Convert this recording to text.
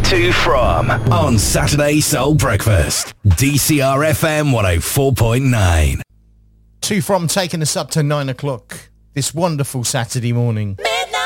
To From on Saturday Soul Breakfast. DCR FM 104.9. To From taking us up to 9 o'clock this wonderful Saturday morning.